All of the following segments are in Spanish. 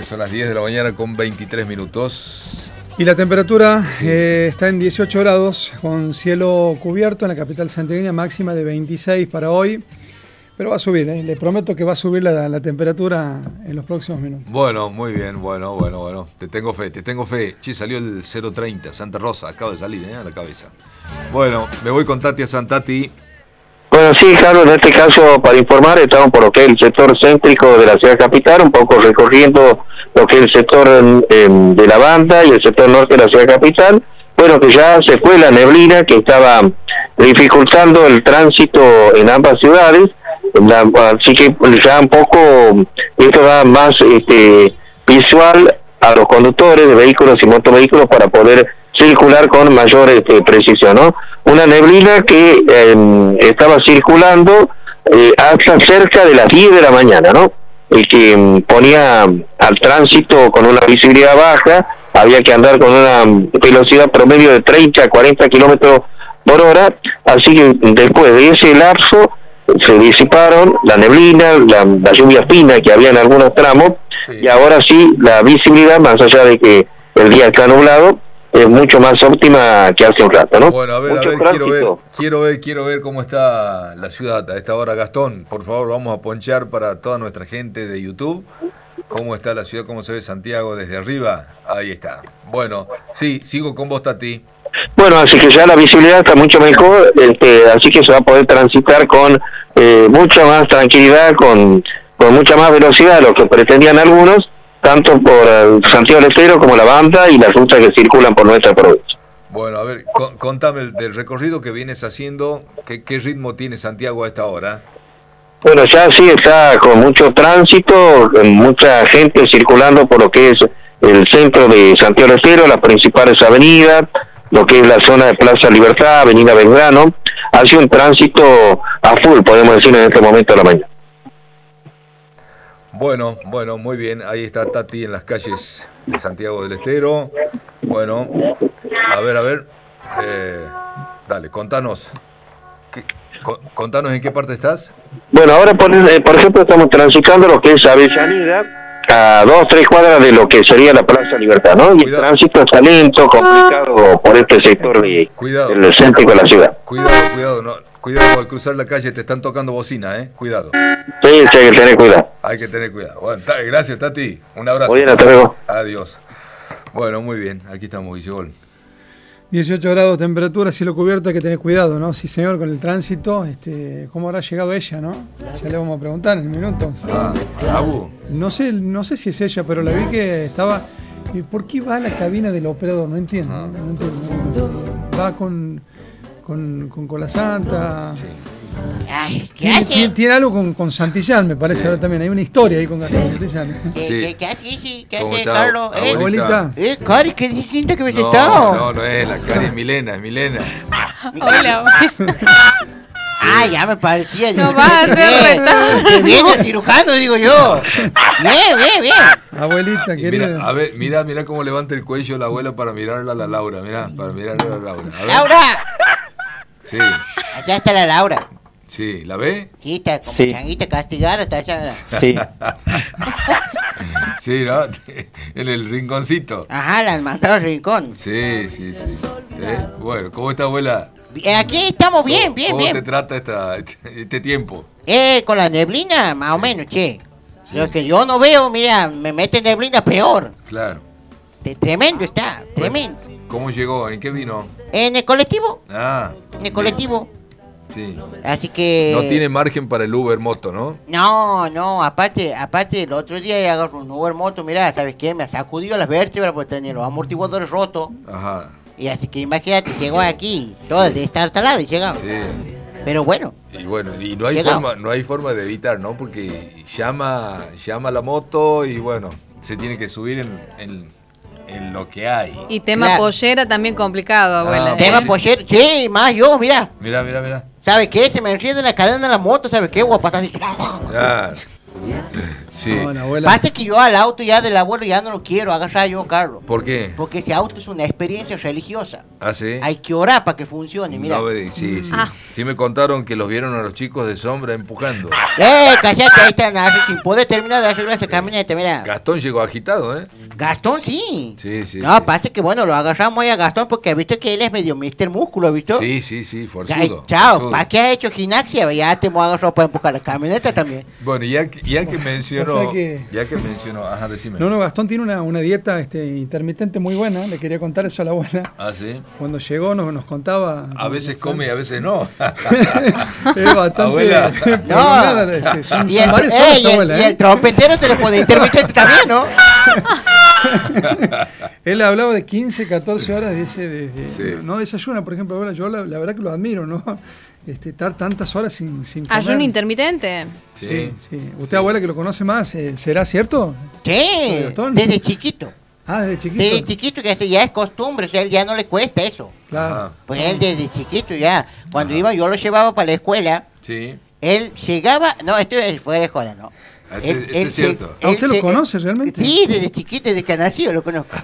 Son las 10 de la mañana con 23 minutos. Y la temperatura está en 18 grados, con cielo cubierto en la capital santiagueña, máxima de 26 para hoy. Pero va a subir, le prometo que va a subir la temperatura en los próximos minutos. Bueno, muy bien, bueno. Te tengo fe. Che, salió el 030, Santa Rosa, acaba de salir, a la cabeza. Bueno, me voy con Tati a Santati. Bueno, sí, Carlos, en este caso, para informar, estamos por lo que es el sector céntrico de la ciudad capital, un poco recorriendo lo que es el sector de la banda y el sector norte de la ciudad capital. Bueno, que ya se fue la neblina que estaba dificultando el tránsito en ambas ciudades. Así que ya un poco esto da más visual a los conductores de vehículos y motovehículos para poder circular con mayor precisión, ¿no? Una neblina que estaba circulando hasta cerca de las 10 de la mañana, ¿no? Y que ponía al tránsito con una visibilidad baja, había que andar con una velocidad promedio de 30 a 40 kilómetros por hora, así que después de ese lapso se disiparon la neblina, la lluvia fina que había en algunos tramos, sí. Y ahora sí la visibilidad, más allá de que el día está nublado, es mucho más óptima que hace un rato, ¿no? Bueno, a ver, quiero ver cómo está la ciudad a esta hora. Gastón, por favor, vamos a ponchar para toda nuestra gente de YouTube cómo está la ciudad, cómo se ve Santiago desde arriba. Ahí está. Bueno, sí, sigo con vos, Tati. Bueno, así que ya la visibilidad está mucho mejor, así que se va a poder transitar con mucha más tranquilidad, con mucha más velocidad de lo que pretendían algunos, tanto por Santiago del Estero como la banda y las rutas que circulan por nuestra provincia. Bueno, a ver, contame del recorrido que vienes haciendo, ¿qué ritmo tiene Santiago a esta hora? Bueno, ya sí está con mucho tránsito, mucha gente circulando por lo que es el centro de Santiago del Estero, las principales avenidas, lo que es la zona de Plaza Libertad, Avenida Belgrano. Ha sido un tránsito a full, podemos decir, en este momento de la mañana. Bueno, muy bien. Ahí está Tati en las calles de Santiago del Estero. Bueno, a ver. Dale, contanos. Contanos en qué parte estás. Bueno, ahora por ejemplo estamos transitando lo que es Avellaneda, a 2-3 cuadras de lo que sería la Plaza Libertad, ¿no? Y cuidado. El tránsito está lento, complicado por este sector del céntrico de la ciudad. Cuidado, al cruzar la calle te están tocando bocina, Cuidado. Sí, hay que tener cuidado. Hay que tener cuidado. Bueno, gracias, Tati. Un abrazo. Muy bien, hasta luego. Adiós. Bueno, muy bien. Aquí estamos, Guillermo. 18 grados de temperatura, cielo cubierto, hay que tener cuidado, ¿no? Sí, señor, con el tránsito. ¿Cómo habrá llegado ella, no? Ya le vamos a preguntar en minutos. ¿Abu? No sé si es ella, pero la vi que estaba... ¿Por qué va a la cabina del operador? No entiendo. No entiendo. Va con Cola Santa. Sí. Ay, ¿qué hace? Tiene algo con Santillán, me parece, ahora también. Hay una historia ahí con Santillán. ¿Qué hace, Carlos? Abuelita. Cari, qué distinta que habéis estado. No es la Cari, es Milena. Hola. Ah, ya me parecía. No va a ser retado. Que viene cirujano, digo yo. Bien. Abuelita, querida. A ver, mira cómo levanta el cuello la abuela para mirarla a la Laura. Para mirarla a la Laura. A ver. ¡Laura! Sí. Allá está la Laura. Sí, ¿la ve? Sí, está como changuita castigada, está allá. Sí. Sí, ¿no? En el rinconcito. Ajá, la han mandado al rincón. Sí. Bueno, ¿cómo está, abuela? Aquí estamos bien. ¿Cómo te trata este tiempo? Con la neblina, más o menos, che. Sí. Lo que yo no veo, mira, me mete neblina peor. Claro. Tremendo está, tremendo. ¿Cómo llegó? ¿En qué vino? En el colectivo. En el colectivo. Sí. Así que... No tiene margen para el Uber Moto, ¿no? No, aparte el otro día agarré un Uber Moto, mirá, ¿sabes qué? Me ha sacudido las vértebras porque tenía los amortiguadores rotos. Ajá. Y así que imagínate, llegó aquí, todo de estar talado y llegaba. Sí. Pero bueno. Y no hay forma de evitar, ¿no? Porque llama la moto y bueno, se tiene que subir en lo que hay. Y tema pollera también complicado, abuela. Tema pollera, sí, más yo, mirá. Mira. ¿Sabes qué? Se me enrieda la cadena de la moto, ¿sabes qué? Voy a pasar así. Sí. No, la abuela. Pasa que yo al auto ya del abuelo ya no lo quiero agarrar yo, Carlos. ¿Por qué? Porque ese auto es una experiencia religiosa. ¿Ah, sí? Hay que orar para que funcione, mira. No, sí. Ah. Sí me contaron que los vieron a los chicos de sombra empujando. Cállate, ahí están, sin poder terminar de arreglar esa camioneta, mira. Gastón llegó agitado, ¿eh? Gastón, sí. Sí. No, pasa que bueno, lo agarramos ahí a Gastón porque has visto que él es medio Mr. Músculo, ¿has visto? Sí, forzudo. Ya, chao, forzudo. ¿para qué has hecho gimnasia? Ya te hemos agarrado para empujar la camioneta también. Bueno, ya que mencionó, o sea que- ajá, decime. No, Gastón tiene una dieta intermitente muy buena, le quería contar eso a la abuela. Ah, sí. Cuando llegó nos contaba... A veces come y a veces no. Es bastante... Abuela. prolongada, son Y el, varias horas, y abuela, el trompetero se le pone intermitente también, ¿no? Él hablaba de 15, 14 horas Sí. no desayuna, por ejemplo, abuela, yo la verdad que lo admiro, ¿no? Estar tantas horas sin comer. Ayuno intermitente. Sí. Usted, abuela, que lo conoce más, ¿será cierto? Sí, Gastón. desde chiquito. Ah, desde chiquito. Desde chiquito, que eso ya es costumbre, o sea, él ya no le cuesta eso. Claro. Ajá. Pues él desde chiquito ya, cuando iba yo lo llevaba para la escuela, Sí. él llegaba, no, esto es fuera de joda, ¿no? Este es cierto. Ah, ¿usted lo conoce realmente? Sí, desde chiquito, desde que nació lo conozco.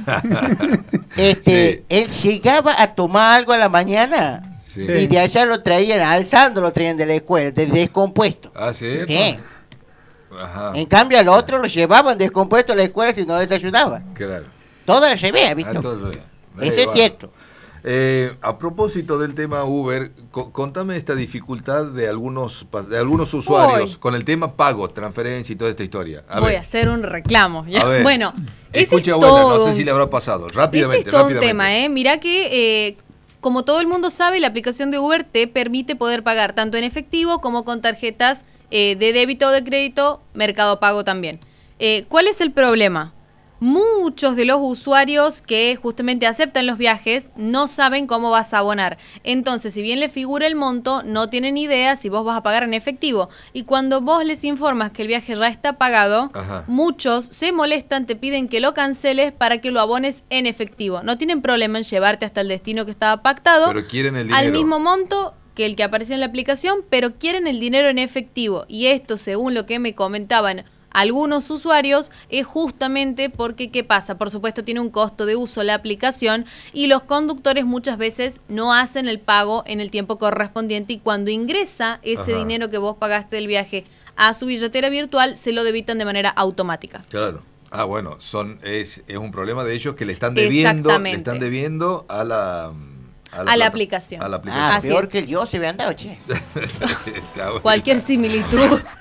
Sí. Él llegaba a tomar algo a la mañana Sí. y de allá lo traían, alzando lo traían de la escuela, descompuesto. Ah, sí. Sí. Ajá. En cambio al otro lo llevaban descompuesto a la escuela si no desayunaba. Claro. Toda la revés, ¿visto? Todo Eso es cierto. A propósito del tema Uber, contame esta dificultad de algunos usuarios con el tema pago, transferencia y toda esta historia. Voy a hacer un reclamo. A ver. Bueno, ese Escucha, es abuela, todo no sé un- si le habrá pasado. Rápidamente, Este es todo un rápidamente. tema, ¿eh? Mirá que, como todo el mundo sabe, la aplicación de Uber te permite poder pagar tanto en efectivo como con tarjetas de débito o de crédito, Mercado Pago también. ¿Cuál es el problema? Muchos de los usuarios que justamente aceptan los viajes no saben cómo vas a abonar. Entonces, si bien le figura el monto, no tienen idea si vos vas a pagar en efectivo. Y cuando vos les informas que el viaje ya está pagado, Ajá. muchos se molestan, te piden que lo canceles para que lo abones en efectivo. No tienen problema en llevarte hasta el destino que estaba pactado, Pero quieren el dinero. al mismo monto que el que aparece en la aplicación, pero quieren el dinero en efectivo. Y esto, según lo que me comentaban algunos usuarios, es justamente porque, ¿qué pasa? Por supuesto tiene un costo de uso la aplicación y los conductores muchas veces no hacen el pago en el tiempo correspondiente, y cuando ingresa ese Ajá. dinero que vos pagaste del viaje a su billetera virtual, se lo debitan de manera automática. Claro. Ah, bueno, es un problema de ellos que le están debiendo, Exactamente. a la aplicación. A la aplicación. Ah, Así peor es. que el yo se ve andado, che. Está bueno. Cualquier similitud.